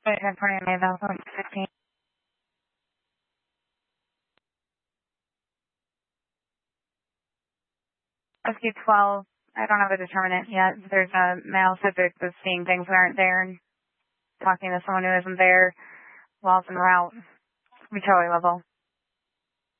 1020 May available 15. Rescue 12. I don't have a determinant yet. There's a male subject that's seeing things that aren't there and talking to someone who isn't there while it's en route. We totally level.